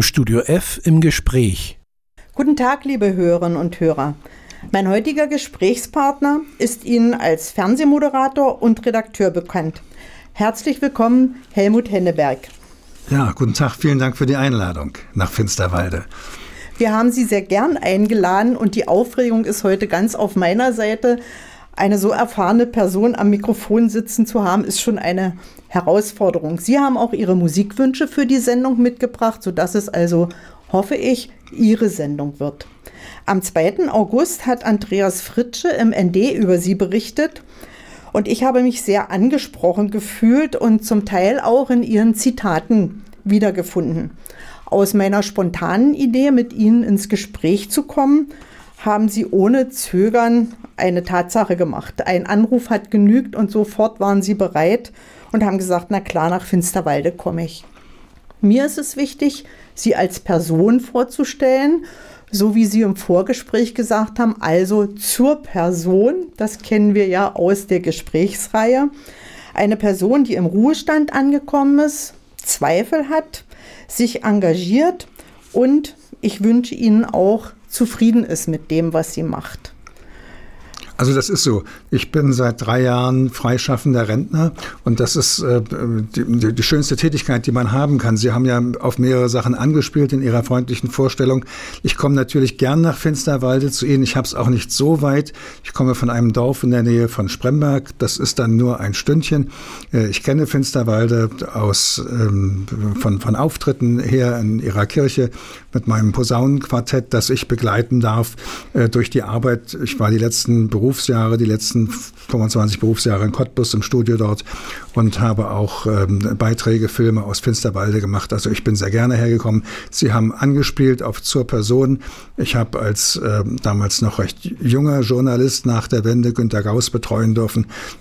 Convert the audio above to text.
Studio F im Gespräch. Guten Tag, liebe Hörerinnen und Hörer. Mein heutiger Gesprächspartner ist Ihnen als Fernsehmoderator und Redakteur bekannt. Herzlich willkommen, Helmut Henneberg. Ja, guten Tag, vielen Dank für die Einladung nach Finsterwalde. Wir haben Sie sehr gern eingeladen und die Aufregung ist heute ganz auf meiner Seite. Eine so erfahrene Person am Mikrofon sitzen zu haben, ist schon eine Herausforderung. Sie haben auch Ihre Musikwünsche für die Sendung mitgebracht, sodass es also, hoffe ich, Ihre Sendung wird. Am 2. August hat Andreas Fritsche im ND über Sie berichtet und ich habe mich sehr angesprochen gefühlt und zum Teil auch in Ihren Zitaten wiedergefunden. Aus meiner spontanen Idee, mit Ihnen ins Gespräch zu kommen, haben Sie ohne Zögern eine Tatsache gemacht. Ein Anruf hat genügt und sofort waren Sie bereit und haben gesagt, na klar, nach Finsterwalde komme ich. Mir ist es wichtig, Sie als Person vorzustellen, so wie Sie im Vorgespräch gesagt haben, also zur Person, das kennen wir ja aus der Gesprächsreihe. Eine Person, die im Ruhestand angekommen ist, Zweifel hat, sich engagiert und ich wünsche Ihnen auch, zufrieden ist mit dem, was sie macht. Also das ist so. Ich bin seit 3 Jahren freischaffender Rentner und das ist die schönste Tätigkeit, die man haben kann. Sie haben ja auf mehrere Sachen angespielt in Ihrer freundlichen Vorstellung. Ich komme natürlich gern nach Finsterwalde zu Ihnen. Ich habe es auch nicht so weit. Ich komme von einem Dorf in der Nähe von Spremberg. Das ist dann nur ein Stündchen. Ich kenne Finsterwalde von Auftritten her in Ihrer Kirche mit meinem Posaunenquartett, das ich begleiten darf durch die Arbeit. Ich war die letzten 25 Berufsjahre in Cottbus im Studio dort und habe auch Beiträge, Filme aus Finsterwalde gemacht. Also ich bin sehr gerne hergekommen. Sie haben angespielt auf zur Person. Ich habe als damals noch recht junger Journalist nach der Wende Günter Gauss betreuen dürfen.